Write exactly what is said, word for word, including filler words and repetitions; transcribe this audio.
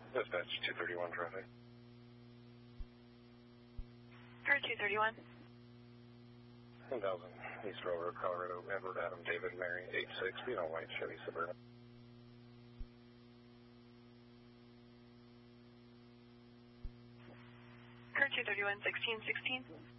Dispatch two thirty-one traffic. Car two thirty-one. one thousand East Railroad, Colorado, Edward, Adam, David, Mary, eight six, being a white Chevy Suburban. Car two thirty-one, sixteen sixteen.